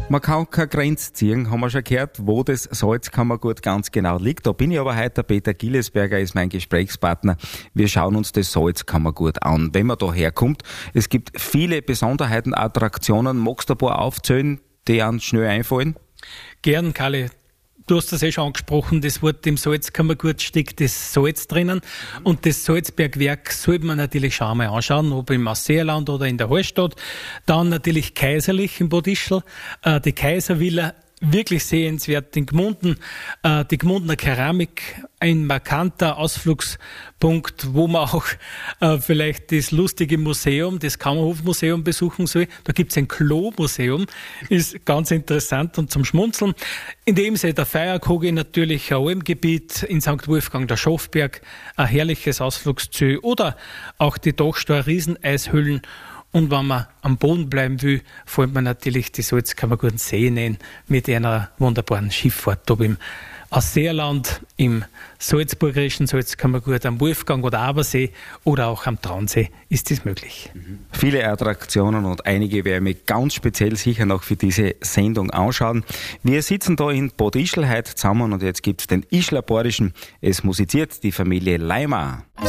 Man kann keine Grenze ziehen, haben wir schon gehört, wo das Salzkammergut ganz genau liegt. Da bin ich aber heute, der Peter Gillesberger ist mein Gesprächspartner. Wir schauen uns das Salzkammergut an. Wenn man da herkommt, es gibt viele Besonderheiten, Attraktionen. Magst du ein paar aufzählen, die einem schnell einfallen? Gern, Kalle. Du hast das schon angesprochen, das Wort im Salzkammergut steckt das Salz drinnen. Und das Salzbergwerk sollte man natürlich schon einmal anschauen, ob im Ausseerland oder in der Hallstatt. Dann natürlich kaiserlich in Bad Ischl, die Kaiservilla, wirklich sehenswert in Gmunden, die Gmundener Keramik, ein markanter Ausflugspunkt, wo man auch vielleicht das lustige Museum, das Kammerhofmuseum besuchen soll. Da gibt's ein Klo-Museum, ist ganz interessant und zum Schmunzeln. In dem See der Feierkogel natürlich ein Almgebiet, in St. Wolfgang der Schafberg, ein herrliches Ausflugsziel oder auch die Dachstor Rieseneishöhlen. Und wenn man am Boden bleiben will, fällt man natürlich die Salzkammergurten Seen ein mit einer wunderbaren Schifffahrt. Ob im Ausseerland, im salzburgerischen Salzkammergut, am Wolfgang oder Abersee oder auch am Traunsee ist dies möglich. Viele Attraktionen und einige werden mich ganz speziell sicher noch für diese Sendung anschauen. Wir sitzen da in Bad Ischl heute zusammen und jetzt gibt's den Ischler Badischen. Es musiziert die Familie Leimer.